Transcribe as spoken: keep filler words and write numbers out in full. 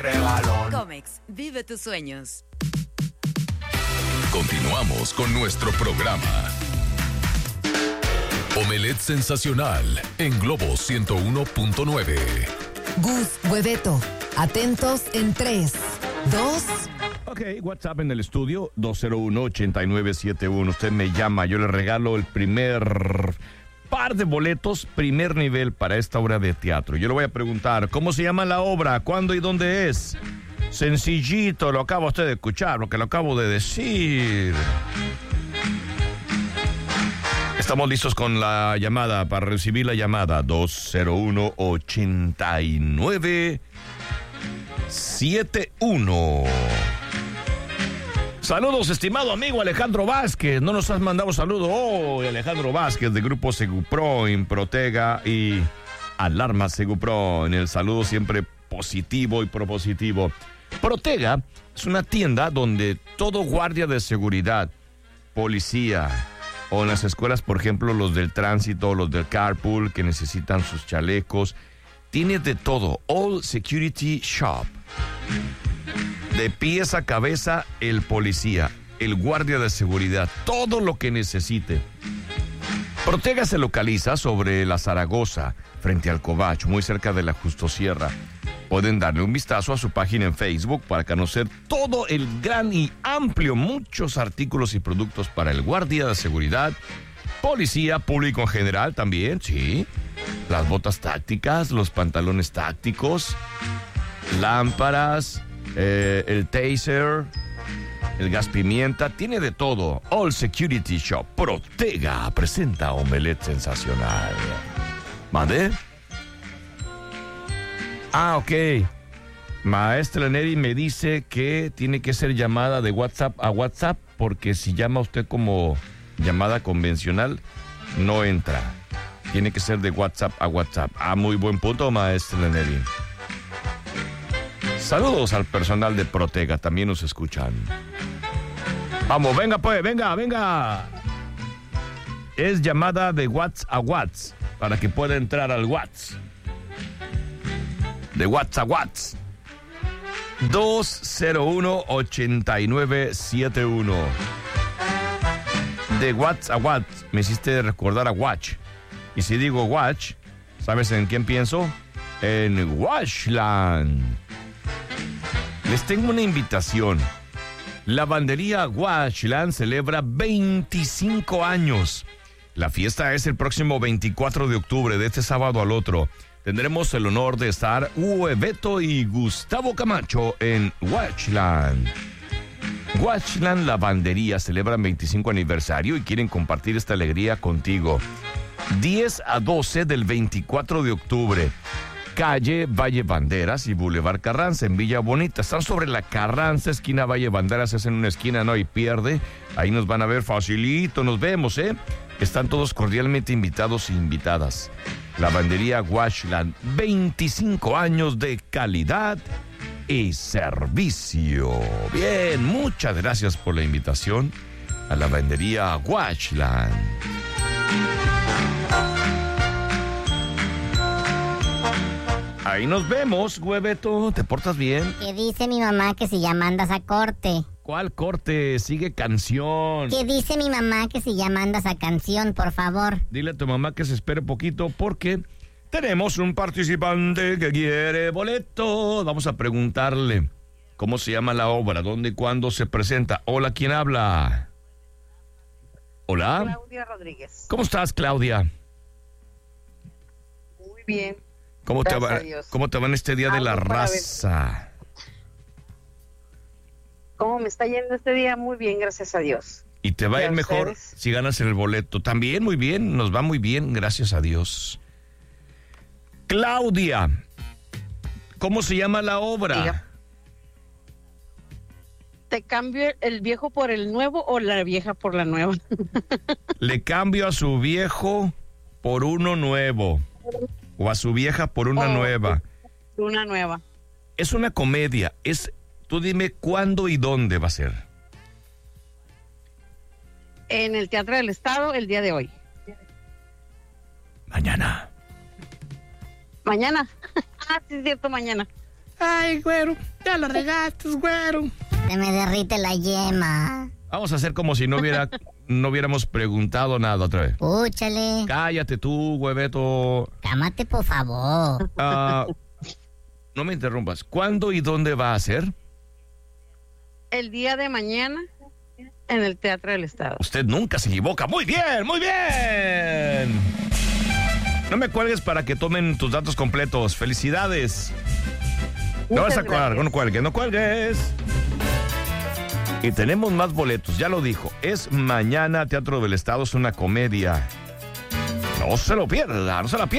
Regalón. Comex, vive tus sueños. Continuamos con nuestro programa. Omelette Sensacional en Globo ciento uno punto nueve. Gus, Hueveto, atentos en tres, dos... Ok, WhatsApp en el estudio, dos cero uno, ocho nueve siete uno. Usted me llama, yo le regalo el primer par de boletos, primer nivel para esta obra de teatro. Yo le voy a preguntar, ¿cómo se llama la obra? ¿Cuándo y dónde es? Sencillito, lo acaba usted de escuchar, lo que lo acabo de decir. Estamos listos con la llamada, para recibir la llamada, dos cero uno, ocho nueve siete uno. Saludos, estimado amigo Alejandro Vázquez. No nos has mandado saludo hoy, Alejandro Vázquez, de Grupo Segupro, en Protega y Alarma Segupro. En el saludo siempre positivo y propositivo. Protega es una tienda donde todo guardia de seguridad, policía, o en las escuelas, por ejemplo, los del tránsito, los del carpool, que necesitan sus chalecos, tiene de todo. All Security Shop. De pies a cabeza, el policía, el guardia de seguridad, todo lo que necesite. Protega se localiza sobre la Zaragoza, frente al Covach, muy cerca de la Justo Sierra. Pueden darle un vistazo a su página en Facebook para conocer todo el gran y amplio, muchos artículos y productos para el guardia de seguridad, policía, público en general también, sí. Las botas tácticas, los pantalones tácticos, lámparas, eh, el taser, el gas pimienta, tiene de todo. All Security Shop. Protega presenta Omelette Sensacional. ¿Mande? Ah, ok. Maestra Neri me dice que tiene que ser llamada de WhatsApp a WhatsApp, porque si llama usted como llamada convencional, no entra. Tiene que ser de WhatsApp a WhatsApp. Ah, muy buen punto, maestra Neri. Saludos al personal de Protega, también nos escuchan. Vamos, venga pues, venga, venga. Es llamada de WhatsApp a WhatsApp, para que pueda entrar al WhatsApp. De WhatsApp a WhatsApp. dos cero uno, ocho nueve siete uno. De WhatsApp a WhatsApp. Me hiciste recordar a Watch. Y si digo Watch, ¿sabes en quién pienso? En Washland. Les tengo una invitación. Lavandería Washland celebra veinticinco años. La fiesta es el próximo veinticuatro de octubre, de este sábado al otro. Tendremos el honor de estar Hueveto y Gustavo Camacho en Washland. Washland Lavandería celebra veinticinco aniversario y quieren compartir esta alegría contigo. diez a doce del veinticuatro de octubre. Calle Valle Banderas y Boulevard Carranza en Villa Bonita. Están sobre la Carranza, esquina Valle Banderas, es en una esquina, no hay pierde. Ahí nos van a ver facilito, nos vemos, ¿eh? Están todos cordialmente invitados e invitadas. Lavandería Washland, veinticinco años de calidad y servicio. Bien, muchas gracias por la invitación a Lavandería Washland. Ahí nos vemos, Hueveto. ¿Te portas bien? ¿Qué dice mi mamá que si ya mandas a corte? ¿Cuál corte? Sigue canción. ¿Qué dice mi mamá que si ya mandas a canción, por favor? Dile a tu mamá que se espere poquito porque tenemos un participante que quiere boleto. Vamos a preguntarle cómo se llama la obra, dónde y cuándo se presenta. Hola, ¿quién habla? Hola. Claudia Rodríguez. ¿Cómo estás, Claudia? Muy bien. ¿Cómo te, va, ¿Cómo te va en este día de la raza? ¿Cómo me está yendo este día? Muy bien, gracias a Dios. ¿Y te va a ir mejor si ganas el boleto? También muy bien, nos va muy bien, gracias a Dios. Claudia, ¿cómo se llama la obra? Diga. ¿Te cambio el viejo por el nuevo o la vieja por la nueva? Le cambio a su viejo por uno nuevo. O a su vieja por una oh, nueva. Una nueva. Es una comedia. Es, tú dime cuándo y dónde va a ser. En el Teatro del Estado el día de hoy. Mañana. ¿Mañana? Ah, sí, es cierto, mañana. Ay, güero, ya la regaste, güero. Se me derrite la yema. Vamos a hacer como si no hubiera, no hubiéramos preguntado nada otra vez. Púchale. Cállate tú, hueveto. Cámate, por favor. Ah, no me interrumpas. ¿Cuándo y dónde va a ser? El día de mañana en el Teatro del Estado. Usted nunca se equivoca. Muy bien, muy bien. No me cuelgues para que tomen tus datos completos. Felicidades. No vas a colgar, no cuelgues, no cuelgues. Y tenemos más boletos, ya lo dijo. Es mañana, Teatro del Estado, es una comedia. No se lo pierda, no se la pierda.